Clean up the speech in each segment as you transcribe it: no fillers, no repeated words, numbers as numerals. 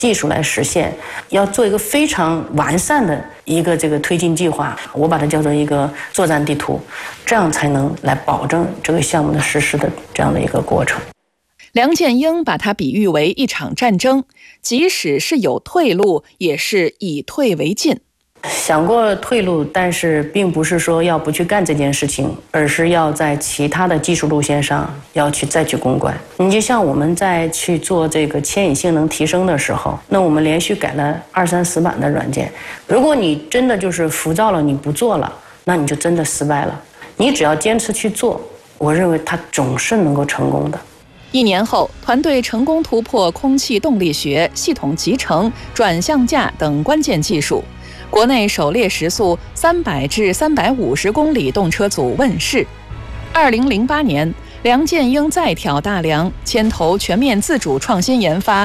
技术来实现，要做一个非常完善的一个这个推进计划，我把它叫做一个作战地图，这样才能来保证这个项目的实施的这样的一个过程。 梁建英把它比喻为一场战争，即使是有退路，也是以退为进。 想过退路，但是并不是说要不去干这件事情，而是要在其他的技术路线上再去攻关。你就像我们在去做这个牵引性能提升的时候，那我们连续改了2、3死板的软件，如果你真的就是浮躁了，你不做了，那你就真的失败了。你只要坚持去做，我认为它总是能够成功的。 1年后，团队成功突破空气动力学、系统集成、转向架等关键技术，国内首列时速300至350公里动车组问世。2008年，梁建英再挑大梁，牵头全面自主创新研发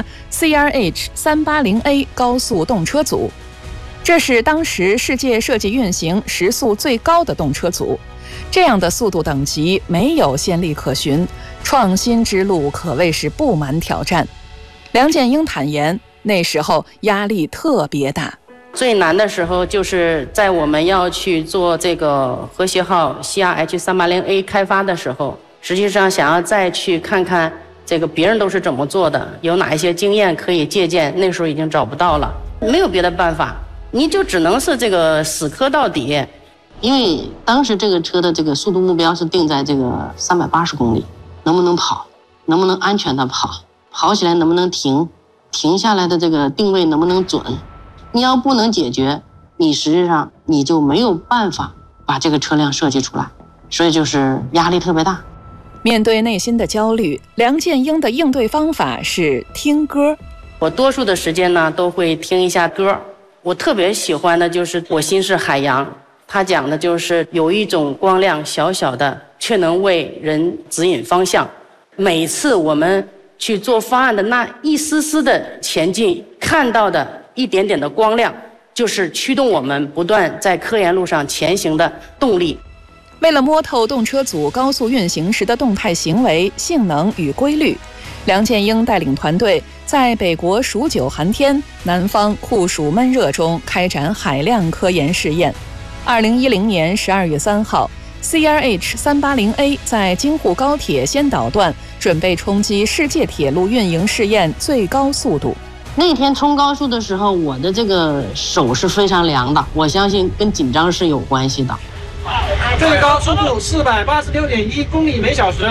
CRH380A 高速动车组。这是当时世界设计运行时速最高的动车组，这样的速度等级没有先例可循，创新之路可谓是布满挑战。梁建英坦言，那时候压力特别大。 最难的时候就是在我们要去做这个和谐号 CRH380A 开发的时候，实际上想要再去看看这个别人都是怎么做的，有哪一些经验可以借鉴，那时候已经找不到了，没有别的办法，你就只能是这个死磕到底。因为当时这个车的这个速度目标是定在这个380公里，能不能跑，能不能安全的跑，跑起来能不能停下来的这个定位能不能准。你要不能解决，你实际上你就没有办法把这个车辆设计出来，所以就是压力特别大。 面对内心的焦虑，梁建英的应对方法是听歌。 我多数的时间呢都会听一下歌，我特别喜欢的就是《我心是海洋》，它讲的就是有一种光亮小小的，却能为人指引方向。每次我们去做方案的那一丝丝的前进，看到的一点点的光亮，就是驱动我们不断在科研路上前行的动力。 为了摸透动车组高速运行时的动态行为、性能与规律，梁建英带领团队在北国数9寒天、南方酷暑闷热中开展海量科研试验。2010年12月3号，CRH380A 在京沪高铁先导段准备冲击世界铁路运营试验最高速度。 那天冲高速的时候，我的这个手是非常凉的，我相信跟紧张是有关系的。 最高速度486.1公里每小时，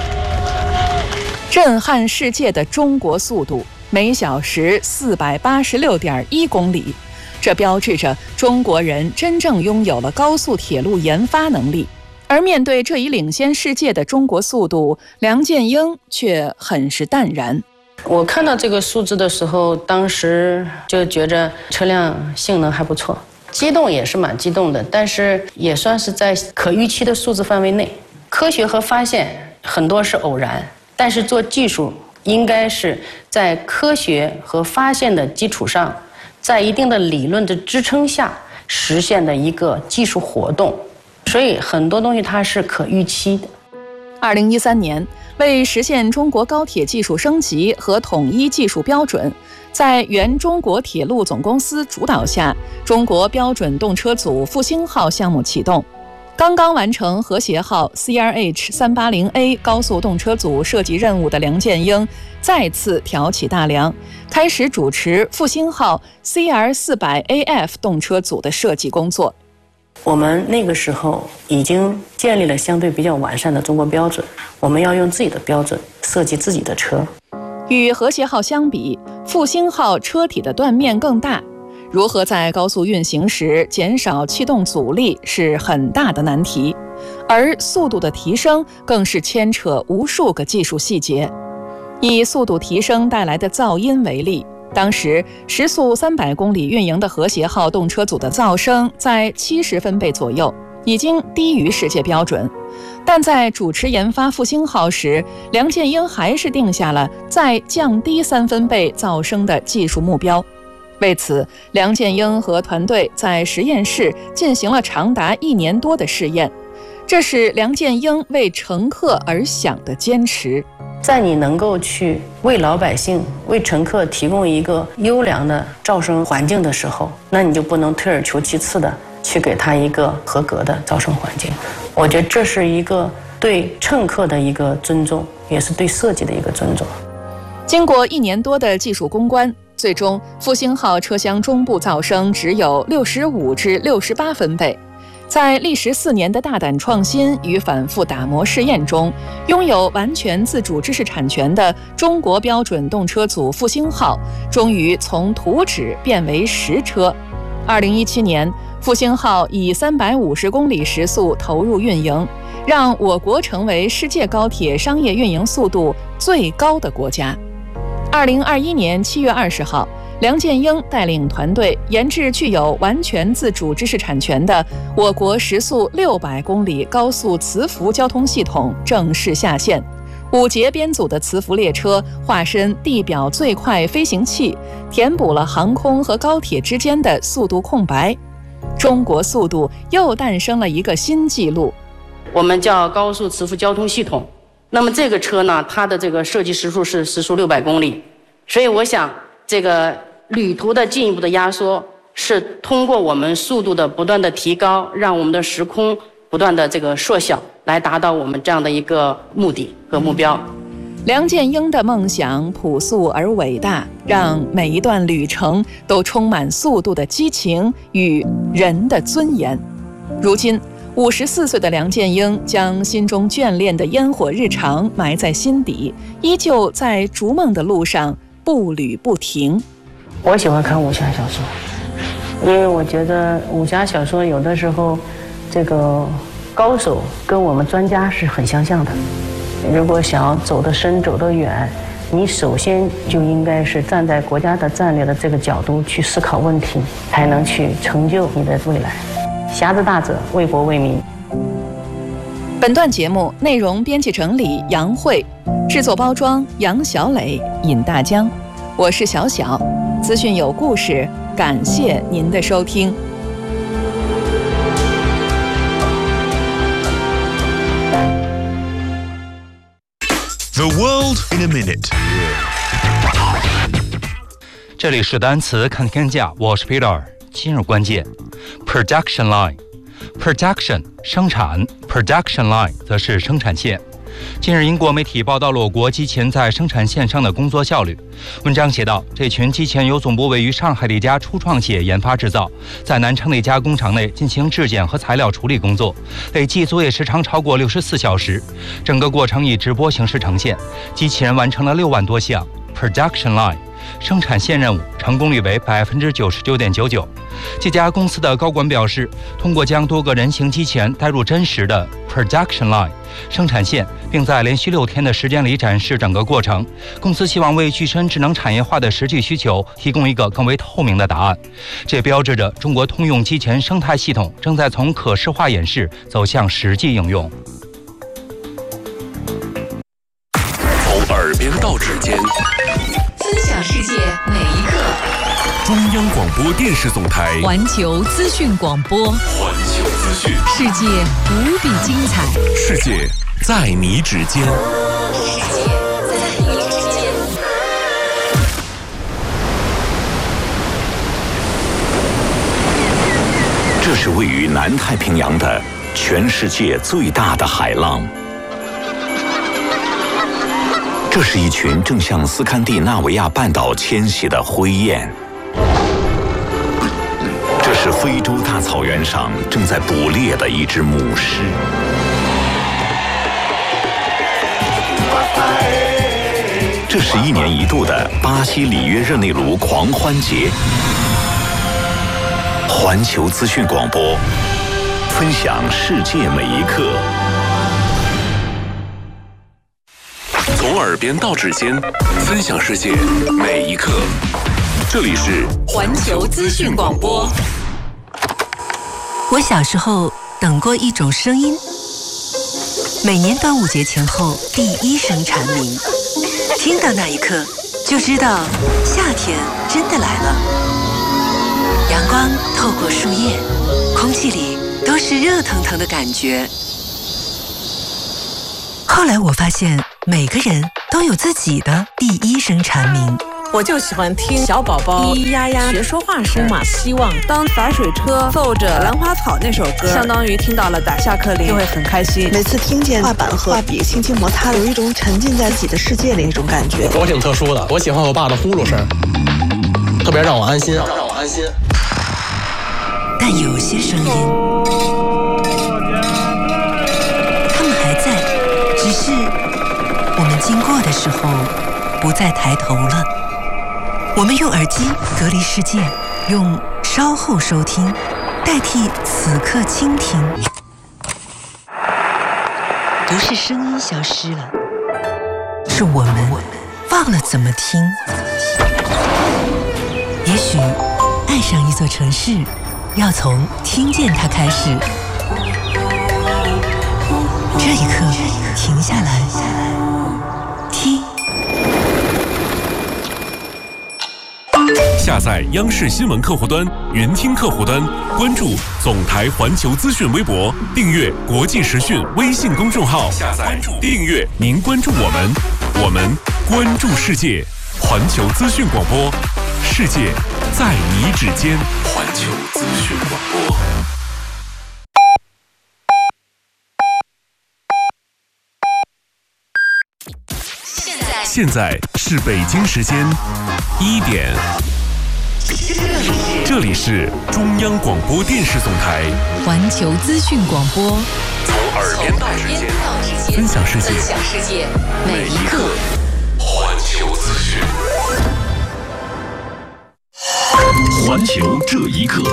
震撼世界的中国速度，每小时486.1公里。这标志着中国人真正拥有了高速铁路研发能力。而面对这一领先世界的中国速度，梁建英却很是淡然。 我看到这个数字的时候，当时就觉着车辆性能还不错，激动也是蛮激动的，但是也算是在可预期的数字范围内。科学和发现很多是偶然，但是做技术应该是在科学和发现的基础上，在一定的理论的支撑下实现的一个技术活动，所以很多东西它是可预期的。 2013年，为实现中国高铁技术升级和统一技术标准，在原中国铁路总公司主导下，中国标准动车组复兴号项目启动。刚刚完成和谐号 CRH380A 高速动车组设计任务的梁建英再次挑起大梁，开始主持复兴号 CR400AF 动车组的设计工作。 我们那个时候已经建立了相对比较完善的中国标准，我们要用自己的标准设计自己的车。 与和谐号相比，复兴号车体的断面更大，如何在高速运行时减少气动阻力是很大的难题，而速度的提升更是牵扯无数个技术细节。以速度提升带来的噪音为例，当时时速300公里运营的和谐号动车组的噪声在70分贝左右，已经低于世界标准。但在主持研发复兴号时，梁建英还是定下了再降低3分贝噪声的技术目标。为此，梁建英和团队在实验室进行了长达1年多的试验。 这是梁建英为乘客而想的坚持。 在你能够去为老百姓、为乘客提供一个优良的噪声环境的时候，那你就不能退而求其次的去给他一个合格的噪声环境。我觉得这是一个对乘客的一个尊重，也是对设计的一个尊重。 经过1年多的技术攻关，最终复兴号车厢中部噪声只有65至68分贝。在历时4年的大胆创新与反复打磨试验中，拥有完全自主知识产权的中国标准动车组复兴号终于从图纸变为实车。2017年，复兴号以350公里时速投入运营，让我国成为世界高铁商业运营速度最高的国家。2021年7月20号，梁建英带领团队研制具有完全自主知识产权的我国时速600公里高速磁浮交通系统正式下线。5节编组的磁浮列车化身地表最快飞行器，填补了航空和高铁之间的速度空白。中国速度又诞生了一个新纪录， 我们叫高速磁浮交通系统。那么这个车呢，它的这个设计时速是时速600公里，所以我想这个旅途的进一步的压缩是通过我们速度的不断的提高，让我们的时空不断的这个缩小，来达到我们这样的一个目的和目标。 梁建英的梦想朴素而伟大，让每一段旅程都充满速度的激情与人的尊严。如今54岁的梁建英将心中眷恋的烟火日常埋在心底，依旧在逐梦的路上步履不停。 我喜欢看武侠小说，因为我觉得武侠小说有的时候这个高手跟我们专家是很相像的。如果想要走得深走得远，你首先就应该是站在国家的战略的这个角度去思考问题，才能去成就你的未来。侠之大者，为国为民。 本段节目内容编辑整理杨慧，制作包装杨小磊、尹大江，我是小小。资讯有故事，感谢您的收听。 The world in a minute。 这里是单词看天下，我是 Peter。今日关键 ：production line。production 生产 ，production line 则是生产线。近日，英国媒体报道了我国机器人在生产线上的工作效率。文章写道，这群机器人由总部位于上海的一家初创企业研发制造，在南昌的一家工厂内进行质检和材料处理工作，累计作业时长超过64小时。整个过程以直播形式呈现，机器人完成了6万多项 production line 生产线任务，成功率为99.99%。这家公司的高管表示，通过将多个人形机器人带入真实的 production line 生产线，并在连续6天的时间里展示整个过程，公司希望为具身智能产业化的实际需求提供一个更为透明的答案。这标志着中国通用机器人生态系统正在从可视化演示走向实际应用。 从耳边到指尖， 分享世界每一刻。 中央广播电视总台环球资讯广播， 环球资讯， 世界无比精彩， 世界在你指尖。 世界在你指尖。 这是位于南太平洋的全世界最大的海浪。这是一群正向斯堪的纳维亚半岛迁徙的灰雁。这是非洲大草原上正在捕猎的一只母狮。这是1年1度的巴西里约热内卢狂欢节。环球资讯广播，分享世界每一刻。 从耳边到指尖，分享世界每一刻。这里是环球资讯广播。我小时候等过一种声音，每年端午节前后第一声蝉鸣，听到那一刻就知道夏天真的来了。阳光透过树叶，空气里都是热腾腾的感觉。 后来我发现，每个人都有自己的第一声蝉鸣。 我就喜欢听小宝宝咿咿呀呀学说话声嘛。希望当洒水车奏着《兰花草》那首歌，相当于听到了打下课铃，就会很开心。 每次听见画板和画笔轻轻摩擦，有一种沉浸在自己的世界里那种感觉。 我挺特殊的，我喜欢我爸的呼噜声，特别让我安心。 但有些声音，他们还在，只是我们经过的时候不再抬头了。我们用耳机隔离世界，用稍后收听代替此刻倾听。不是声音消失了，是我们忘了怎么听。也许爱上一座城市，要从听见它开始。这一刻，停下来，听。 下载央视新闻客户端、云听客户端，关注总台环球资讯微博，订阅国际时讯微信公众号，下载订阅，您关注我们，我们关注世界。环球资讯广播，世界在你指尖。环球资讯广播。现在是北京时间1点。这里是中央广播电视总台环球资讯广播， 从耳边到指尖，分享世界，每一刻。环球资讯，环球这一刻。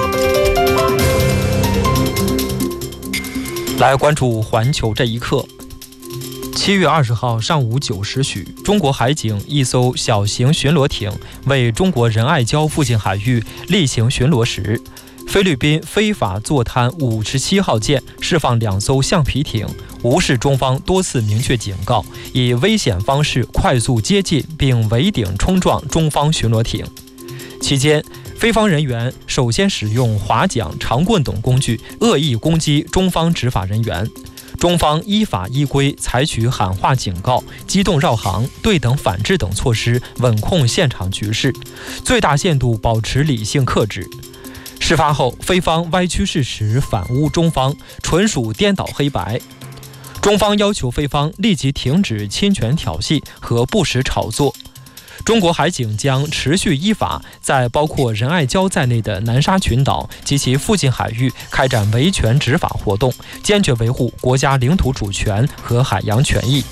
来关注环球这一刻。7月20号上午9时许，中国海警一艘小型巡逻艇为中国仁爱礁附近海域例行巡逻时，菲律宾非法坐滩57号舰释放2艘橡皮艇，无视中方多次明确警告，以危险方式快速接近并围顶冲撞中方巡逻艇。期间，菲方人员首先使用划桨、长棍等工具恶意攻击中方执法人员。中方依法依规采取喊话警告、机动绕行、对等反制等措施，稳控现场局势，最大限度保持理性克制。事发后，菲方歪曲事实，反诬中方，纯属颠倒黑白。中方要求菲方立即停止侵权挑衅和不实炒作。中国海警将持续依法在包括仁爱礁在内的南沙群岛及其附近海域开展维权执法活动，坚决维护国家领土主权和海洋权益。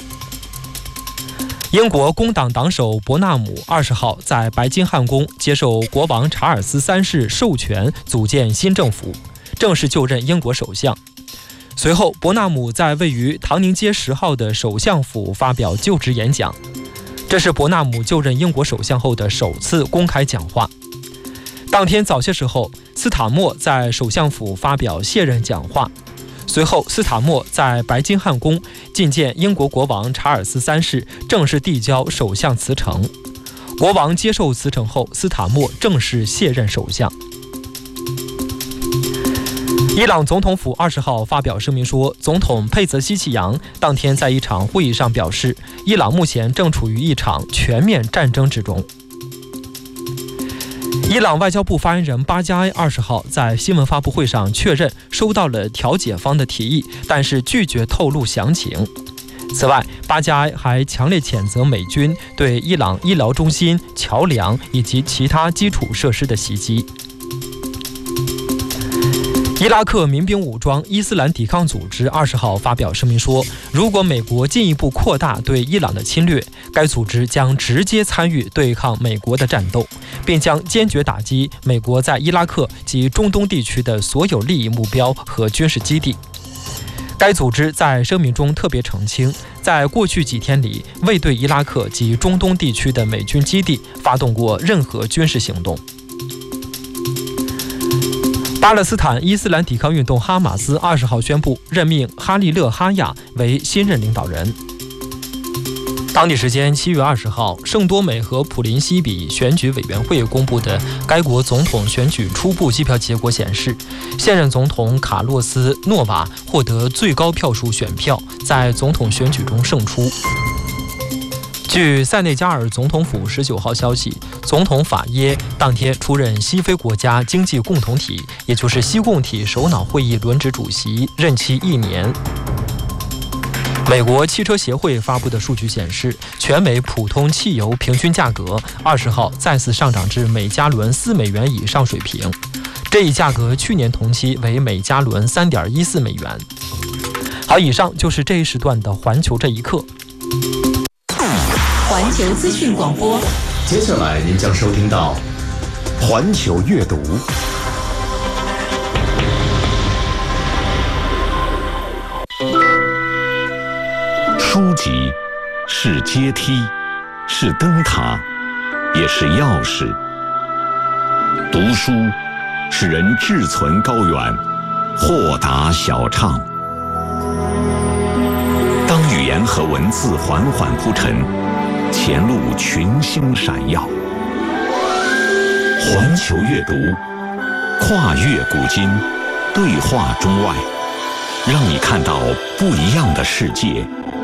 英国工党党首伯纳姆20号在白金汉宫接受国王查尔斯3世授权组建新政府，正式就任英国首相。随后，伯纳姆在位于唐宁街10号的首相府发表就职演讲。这是伯纳姆就任英国首相后的首次公开讲话。当天早些时候，斯塔默在首相府发表卸任讲话。随后，斯塔默在白金汉宫觐见英国国王查尔斯3世，正式递交首相辞呈。国王接受辞呈后，斯塔默正式卸任首相。伊朗总统府20号发表声明说，总统佩泽希奇扬当天在一场会议上表示，伊朗目前正处于一场全面战争之中。伊朗外交部发言人巴加埃20号在新闻发布会上确认收到了调解方的提议，但是拒绝透露详情。此外，巴加埃还强烈谴责美军对伊朗医疗中心、桥梁以及其他基础设施的袭击。伊拉克民兵武装伊斯兰抵抗组织20号发表声明说，如果美国进一步扩大对伊朗的侵略，该组织将直接参与对抗美国的战斗，并将坚决打击美国在伊拉克及中东地区的所有利益目标和军事基地。该组织在声明中特别澄清，在过去几天里未对伊拉克及中东地区的美军基地发动过任何军事行动。巴勒斯坦伊斯兰抵抗运动哈马斯20号宣布任命哈利勒·哈亚为新任领导人。 当地时间7月20号，圣多美和普林西比选举委员会公布的该国总统选举初步计票结果显示，现任总统卡洛斯·诺瓦获得最高票数选票，在总统选举中胜出。据塞内加尔总统府19号消息，总统法耶当天出任西非国家经济共同体，也就是西共体首脑会议轮值主席，任期1年。美国汽车协会发布的数据显示，全美普通汽油平均价格20号再次上涨至每加仑4美元以上水平，这一价格去年同期为每加仑3.14美元。好，以上就是这一时段的环球这一刻。 环球资讯广播， 接下来您将收听到环球阅读。 书籍是阶梯，是灯塔，也是钥匙。读书使人志存高远，豁达小畅。当语言和文字缓缓铺陈，前路群星闪耀。环球阅读，跨越古今，对话中外，让你看到不一样的世界，